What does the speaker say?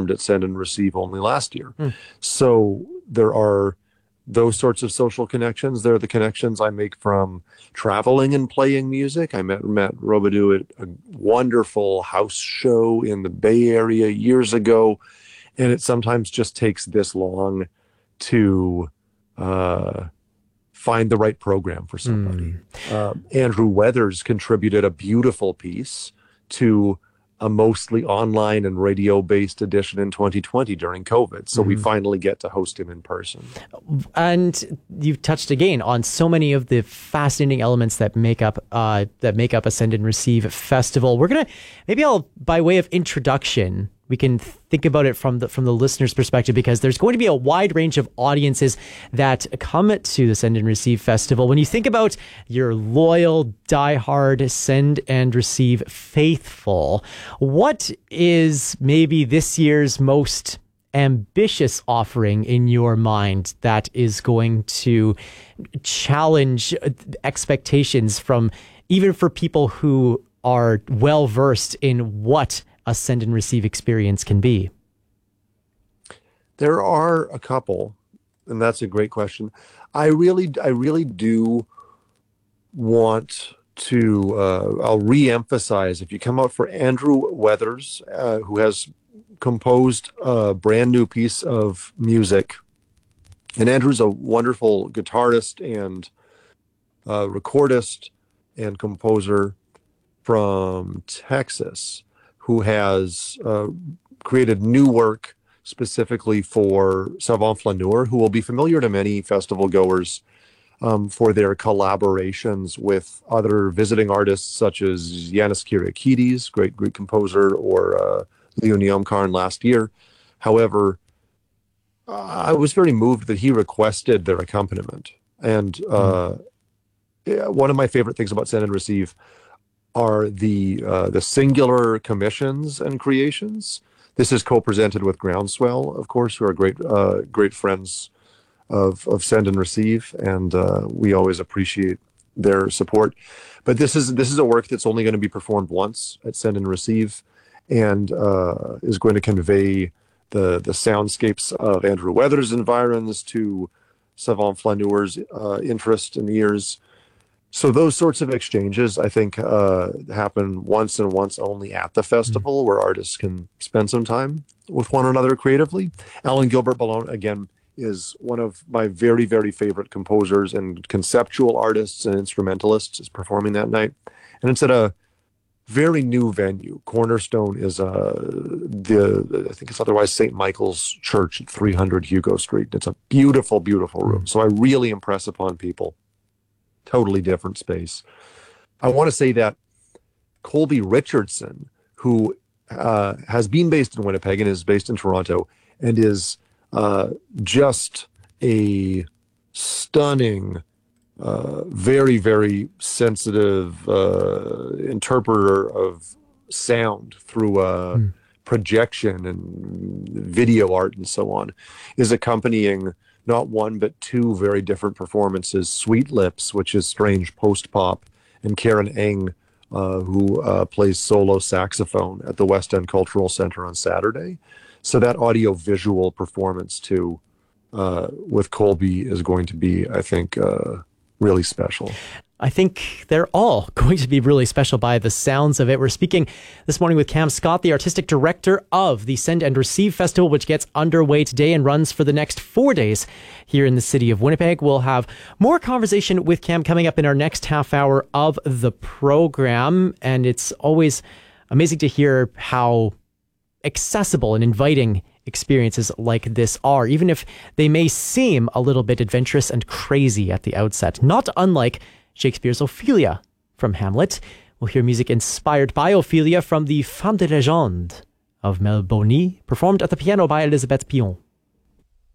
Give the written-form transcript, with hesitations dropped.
performed at Send and Receive only last year. So there are those sorts of social connections. There are the connections I make from traveling and playing music. I met Matt Robidoux at a wonderful house show in the Bay Area years ago, and it sometimes just takes this long to find the right program for somebody. Andrew Weathers contributed a beautiful piece to a mostly online and radio-based edition in 2020 during COVID. So we finally get to host him in person. And you've touched again on so many of the fascinating elements that make up a Send and Receive festival. We're gonna by way of introduction, we can think about it from the listener's perspective, because there's going to be a wide range of audiences that come to the Send and Receive Festival. When you think about your loyal, diehard Send and Receive faithful, what is maybe this year's most ambitious offering in your mind that is going to challenge expectations from even for people who are well versed in what a Send and Receive experience can be? There are a couple, and that's a great question. I really do want to, I'll re-emphasize, if you come out for Andrew Weathers, who has composed a brand new piece of music, and Andrew's a wonderful guitarist and recordist and composer from Texas, who has created new work specifically for Savant Flaneur, who will be familiar to many festival goers for their collaborations with other visiting artists such as Yanis Kyriakides, great Greek composer, or Leonie Omkarn last year. However, I was very moved that he requested their accompaniment. And one of my favorite things about Send and Receive are the singular commissions and creations. This is co-presented with Groundswell, of course, who are great friends of Send and Receive, and we always appreciate their support. But this is a work that's only going to be performed once at Send and Receive, and is going to convey the soundscapes of Andrew Weathers' environs to Savant Flaneur's interest and ears. So those sorts of exchanges, I think, happen once and once only at the festival, where artists can spend some time with one another creatively. Alan Gilbert Ballone, again, is one of my very, very favorite composers and conceptual artists and instrumentalists, is performing that night. And it's at a very new venue. Cornerstone is I think it's otherwise St. Michael's Church at 300 Hugo Street. It's a beautiful, beautiful room. So I really impress upon people. Totally different space. I want to say that Colby Richardson, who has been based in Winnipeg and is based in Toronto, and is just a stunning, very, very sensitive interpreter of sound through projection and video art and so on, is accompanying not one, but two very different performances. Sweet Lips, which is strange post-pop, and Karen Eng, who plays solo saxophone at the West End Cultural Center on Saturday. So that audio-visual performance, too, with Colby is going to be, I think, really special. I think they're all going to be really special by the sounds of it. We're speaking this morning with Cam Scott, the artistic director of the Send and Receive Festival, which gets underway today and runs for the next 4 days here in the city of Winnipeg. We'll have more conversation with Cam coming up in our next half hour of the program. And it's always amazing to hear how accessible and inviting experiences like this are, even if they may seem a little bit adventurous and crazy at the outset. Not unlike Shakespeare's Ophelia from Hamlet. We'll hear music inspired by Ophelia from the Femme de Légende of Mel Boni, performed at the piano by Elisabeth Pion.